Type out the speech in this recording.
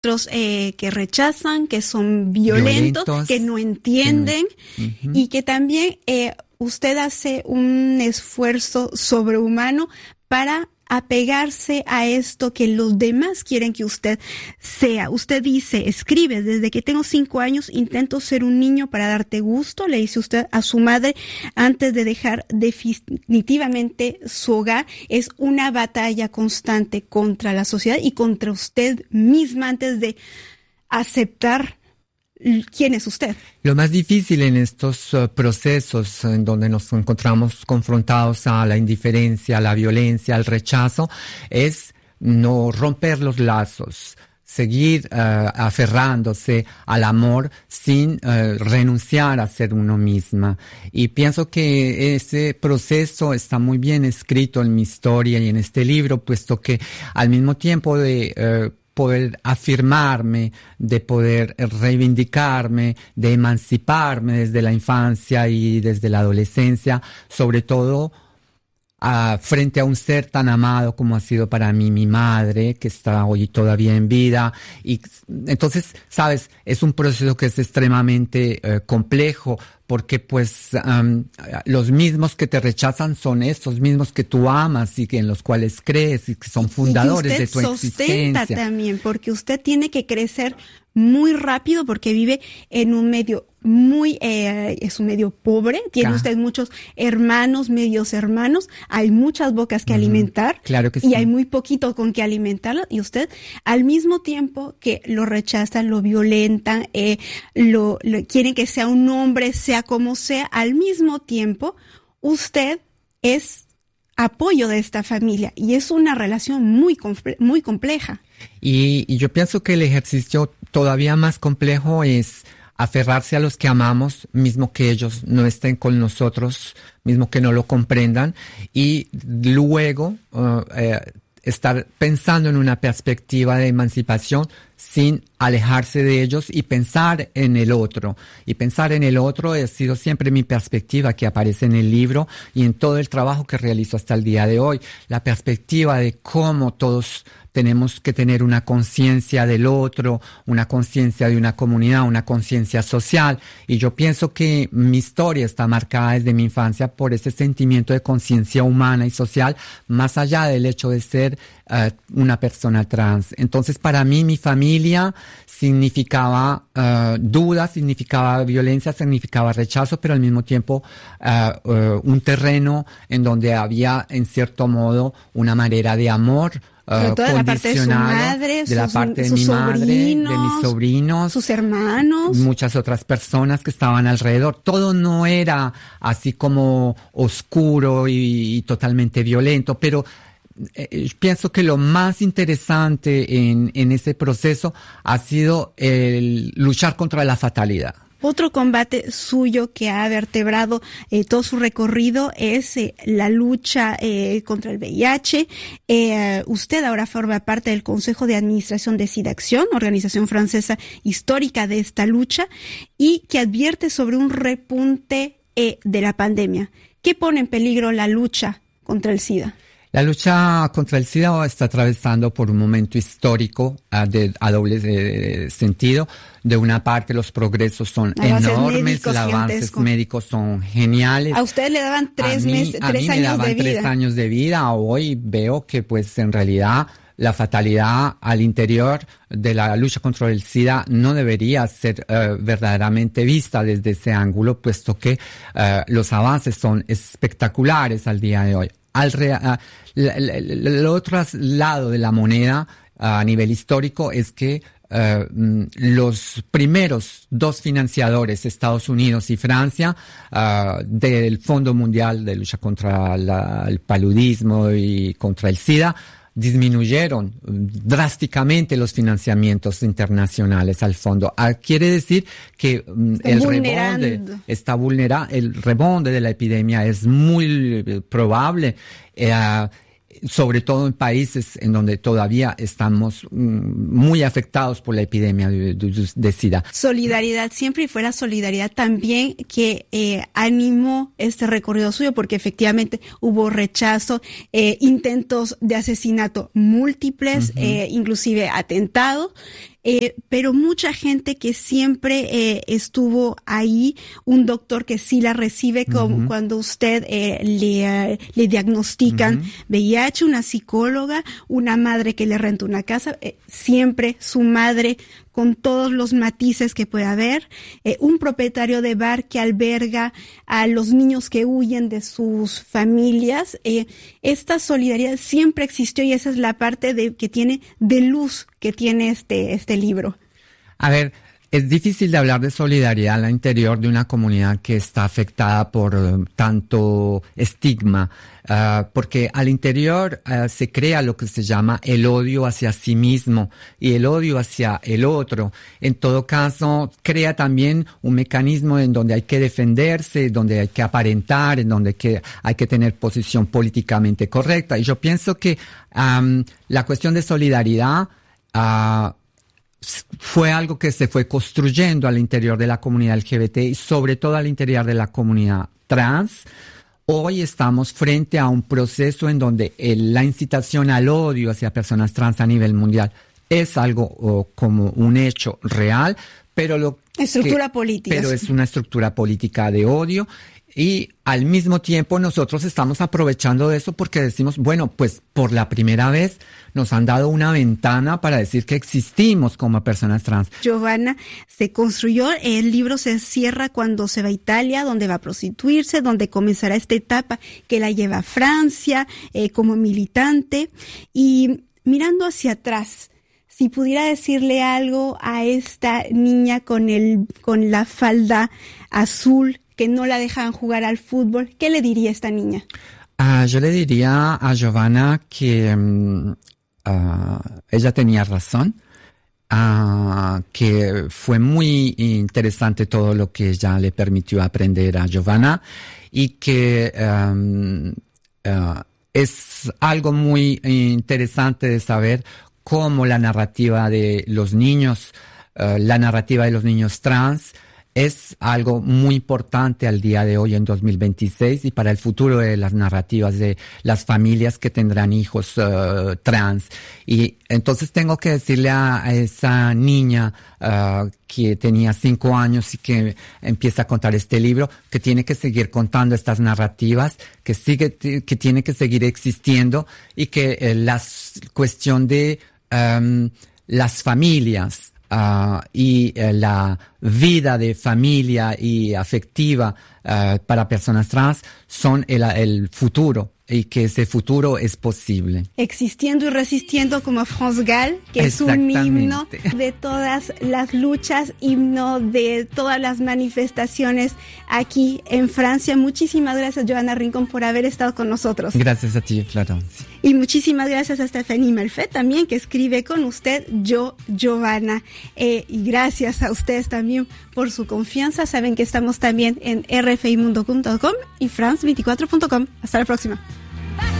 que rechazan, que son violentos, que no entienden, y que también usted hace un esfuerzo sobrehumano para apegarse a esto que los demás quieren que usted sea. Usted dice, escribe, desde que tengo 5 años intento ser un niño para darte gusto, le dice usted a su madre antes de dejar definitivamente su hogar. Es una batalla constante contra la sociedad y contra usted misma antes de aceptar quién es usted. Lo más difícil en estos procesos en donde nos encontramos confrontados a la indiferencia, a la violencia, al rechazo, es no romper los lazos, seguir aferrándose al amor sin renunciar a ser uno misma. Y pienso que ese proceso está muy bien escrito en mi historia y en este libro, puesto que al mismo tiempo de poder afirmarme, de poder reivindicarme, de emanciparme desde la infancia y desde la adolescencia, sobre todo frente a un ser tan amado como ha sido para mí mi madre, que está hoy todavía en vida. Y entonces, sabes, es un proceso que es extremadamente complejo, porque pues los mismos que te rechazan son estos mismos que tú amas y que en los cuales crees y que son fundadores de tu existencia. Sustenta también, porque usted tiene que crecer muy rápido porque vive en un medio es un medio pobre, tiene usted muchos hermanos, medios hermanos, hay muchas bocas que alimentar, claro que y hay muy poquito con que alimentarlo, y usted al mismo tiempo que lo rechazan, lo violentan, lo quieren que sea un hombre, sea como sea, al mismo tiempo usted es apoyo de esta familia y es una relación muy compleja. Y yo pienso que el ejercicio todavía más complejo es aferrarse a los que amamos, mismo que ellos no estén con nosotros, mismo que no lo comprendan, y luego estar pensando en una perspectiva de emancipación sin alejarse de ellos y pensar en el otro. Y pensar en el otro ha sido siempre mi perspectiva que aparece en el libro y en todo el trabajo que realizo hasta el día de hoy. La perspectiva de cómo todos tenemos que tener una conciencia del otro, una conciencia de una comunidad, una conciencia social. Y yo pienso que mi historia está marcada desde mi infancia por ese sentimiento de conciencia humana y social, más allá del hecho de ser una persona trans. Entonces, para mí, mi familia significaba duda, significaba violencia, significaba rechazo, pero al mismo tiempo un terreno en donde había, en cierto modo, una manera de amor de la parte de su madre, de la parte de mi madre, de mis sobrinos, sus hermanos, muchas otras personas que estaban alrededor. Todo no era así como oscuro y totalmente violento, pero pienso que lo más interesante en ese proceso ha sido el luchar contra la fatalidad. Otro combate suyo que ha vertebrado todo su recorrido es la lucha contra el VIH. Usted ahora forma parte del Consejo de Administración de SIDAcción, organización francesa histórica de esta lucha, y que advierte sobre un repunte de la pandemia. ¿Qué pone en peligro la lucha contra el SIDA? La lucha contra el SIDA está atravesando por un momento histórico a doble sentido. De una parte, los progresos son enormes, los avances médicos son geniales. A usted le daban 3 años de vida. A mí me daban 3 años de vida. Hoy veo que, pues, en realidad, la fatalidad al interior de la lucha contra el SIDA no debería ser verdaderamente vista desde ese ángulo, puesto que los avances son espectaculares al día de hoy. El otro lado de la moneda a nivel histórico es que los primeros 2 financiadores, Estados Unidos y Francia, del Fondo Mundial de Lucha contra el Paludismo y contra el SIDA, disminuyeron drásticamente los financiamientos internacionales al fondo. Quiere decir que el rebonde de la epidemia es muy probable, sobre todo en países en donde todavía estamos muy afectados por la epidemia de SIDA. Solidaridad, siempre y fuera solidaridad también que animó este recorrido suyo, porque efectivamente hubo rechazo, intentos de asesinato múltiples, inclusive atentados. pero mucha gente que siempre estuvo ahí, un doctor que sí la recibe como cuando usted le diagnostican VIH, una psicóloga, una madre que le renta una casa, siempre su madre con todos los matices que puede haber, un propietario de bar que alberga a los niños que huyen de sus familias. Esta solidaridad siempre existió y esa es la parte que tiene de luz que tiene este libro. A ver, es difícil de hablar de solidaridad al interior de una comunidad que está afectada por tanto estigma, porque al interior se crea lo que se llama el odio hacia sí mismo y el odio hacia el otro. En todo caso, crea también un mecanismo en donde hay que defenderse, donde hay que aparentar, en donde hay que tener posición políticamente correcta. Y yo pienso que la cuestión de solidaridad fue algo que se fue construyendo al interior de la comunidad LGBT y sobre todo al interior de la comunidad trans. Hoy estamos frente a un proceso en donde la incitación al odio hacia personas trans a nivel mundial es algo como un hecho real, pero política. Pero es una estructura política de odio. Y al mismo tiempo nosotros estamos aprovechando de eso porque decimos, bueno, pues por la primera vez nos han dado una ventana para decir que existimos como personas trans. Giovanna se construyó, el libro se cierra cuando se va a Italia, donde va a prostituirse, donde comenzará esta etapa que la lleva a Francia como militante. Y mirando hacia atrás, si pudiera decirle algo a esta niña con la falda azul, que no la dejan jugar al fútbol, ¿qué le diría a esta niña? Yo le diría a Giovanna que ella tenía razón, que fue muy interesante todo lo que ella le permitió aprender a Giovanna y que es algo muy interesante de saber cómo la narrativa de los niños, trans, es algo muy importante al día de hoy en 2026 y para el futuro de las narrativas de las familias que tendrán hijos trans. Y entonces tengo que decirle a esa niña que tenía 5 años y que empieza a contar este libro, que tiene que seguir contando estas narrativas, que tiene que seguir existiendo y que la cuestión de las familias y la vida de familia y afectiva para personas trans son el futuro y que ese futuro es posible. Existiendo y resistiendo como France Gall, que es un himno de todas las luchas, himno de todas las manifestaciones aquí en Francia. Muchísimas gracias, Giovanna Rincón, por haber estado con nosotros. Gracias a ti, Florence. Y muchísimas gracias a Stephanie Melfet también, que escribe con usted, Giovanna. Y gracias a ustedes también por su confianza. Saben que estamos también en rfimundo.com y france24.com. Hasta la próxima.